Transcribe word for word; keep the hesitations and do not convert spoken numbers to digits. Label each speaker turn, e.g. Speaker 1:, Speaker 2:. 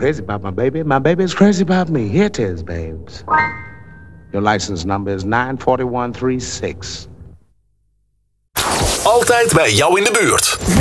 Speaker 1: crazy about my baby. My baby is crazy about me. Here it is, babes. Your license number is nine four one three six.
Speaker 2: Altijd bij jou in de buurt.